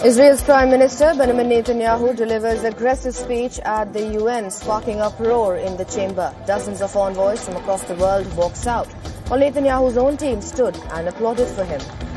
Israel's Prime Minister Benjamin Netanyahu delivers aggressive speech at the UN, sparking uproar in the chamber. Dozens of envoys from across the world walked out, while Netanyahu's own team stood and applauded for him.